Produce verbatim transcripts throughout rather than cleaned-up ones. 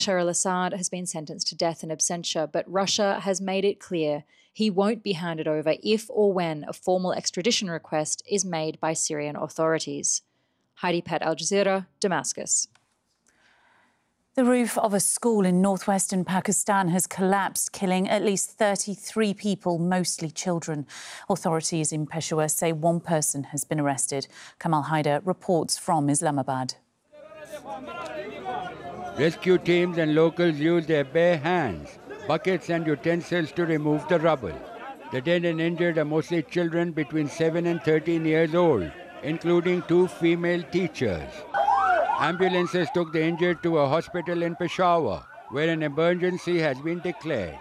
Bashar al-Assad has been sentenced to death in absentia, but Russia has made it clear he won't be handed over if or when a formal extradition request is made by Syrian authorities. Heidi Pett, Al Jazeera, Damascus. The roof of a school in northwestern Pakistan has collapsed, killing at least thirty-three people, mostly children. Authorities in Peshawar say one person has been arrested. Kamal Haider reports from Islamabad. Rescue teams and locals used their bare hands, buckets and utensils to remove the rubble. The dead and injured are mostly children between seven and thirteen years old, including two female teachers. Ambulances took the injured to a hospital in Peshawar, where an emergency has been declared.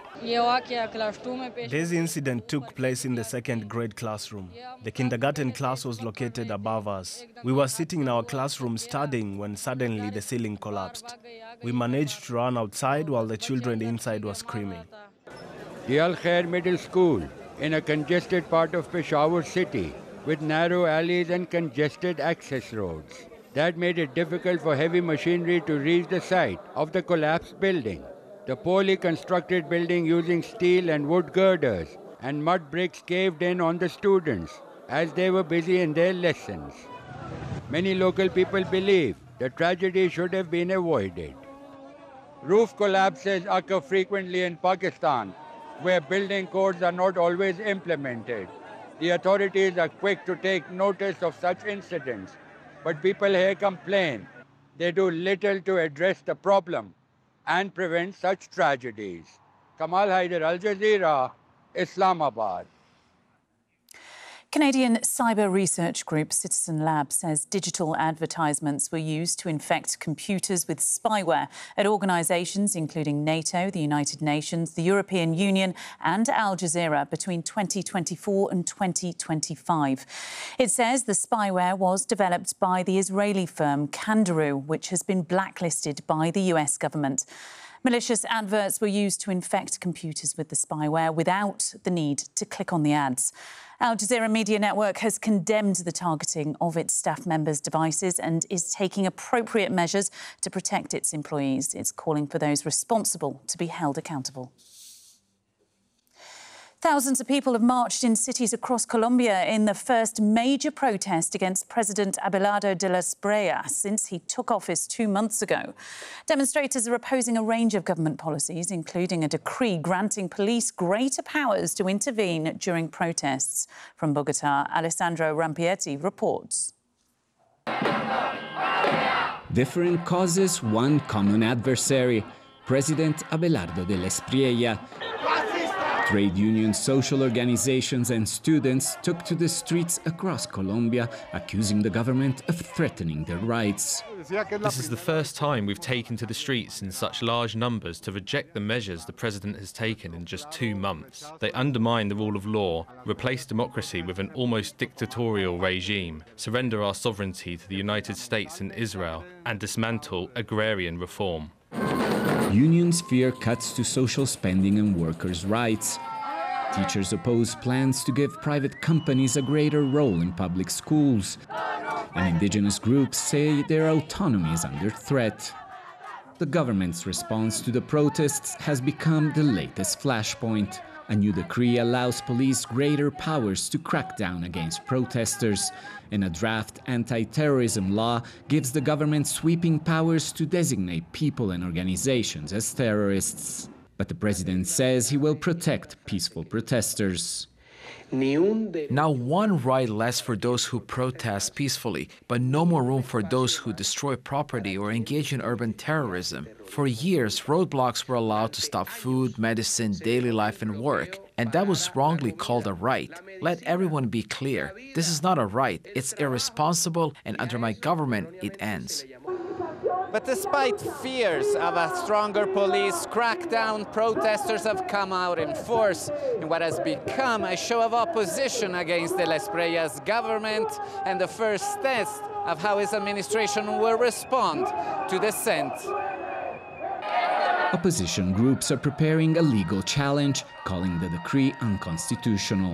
This incident took place in the second grade classroom. The kindergarten class was located above us. We were sitting in our classroom studying when suddenly the ceiling collapsed. We managed to run outside while the children inside were screaming. The Al Khair Middle School, in a congested part of Peshawar city, with narrow alleys and congested access roads. That made it difficult for heavy machinery to reach the site of the collapsed building. The poorly constructed building using steel and wood girders and mud bricks caved in on the students as they were busy in their lessons. Many local people believe the tragedy should have been avoided. Roof collapses occur frequently in Pakistan, where building codes are not always implemented. The authorities are quick to take notice of such incidents, but people here complain they do little to address the problem and prevent such tragedies. Kamal Haider, Al Jazeera, Islamabad. Canadian cyber research group Citizen Lab says digital advertisements were used to infect computers with spyware at organisations including NATO, the United Nations, the European Union and Al Jazeera between twenty twenty-four and twenty twenty-five. It says the spyware was developed by the Israeli firm Kandaroo, which has been blacklisted by the U S government. Malicious adverts were used to infect computers with the spyware without the need to click on the ads. Al Jazeera Media Network has condemned the targeting of its staff members' devices and is taking appropriate measures to protect its employees. It's calling for those responsible to be held accountable. Thousands of people have marched in cities across Colombia in the first major protest against President Abelardo de la Espriella since he took office two months ago. Demonstrators are opposing a range of government policies, including a decree granting police greater powers to intervene during protests. From Bogotá, Alessandro Rampietti reports. Different causes, one common adversary, President Abelardo de la Espriella. Trade unions, social organizations and students took to the streets across Colombia, accusing the government of threatening their rights. This is the first time we've taken to the streets in such large numbers to reject the measures the president has taken in just two months. They undermine the rule of law, replace democracy with an almost dictatorial regime, surrender our sovereignty to the United States and Israel, and dismantle agrarian reform. Unions fear cuts to social spending and workers' rights. Teachers oppose plans to give private companies a greater role in public schools. And indigenous groups say their autonomy is under threat. The government's response to the protests has become the latest flashpoint. A new decree allows police greater powers to crack down against protesters, and a draft anti-terrorism law gives the government sweeping powers to designate people and organizations as terrorists. But the president says he will protect peaceful protesters. Now one right less for those who protest peacefully, but no more room for those who destroy property or engage in urban terrorism. For years, roadblocks were allowed to stop food, medicine, daily life and work, and that was wrongly called a right. Let everyone be clear, this is not a right, it's irresponsible, and under my government, it ends. But despite fears of a stronger police crackdown, protesters have come out in force in what has become a show of opposition against de la Espriella's government and the first test of how his administration will respond to dissent. Opposition groups are preparing a legal challenge, calling the decree unconstitutional.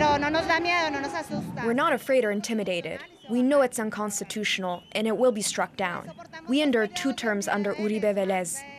We're not afraid or intimidated. We know it's unconstitutional, and it will be struck down. We endured two terms under Uribe Vélez.